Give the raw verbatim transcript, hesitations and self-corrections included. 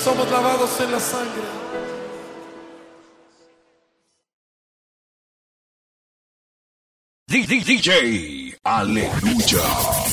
somos lavados en la sangre. D J Aleluya.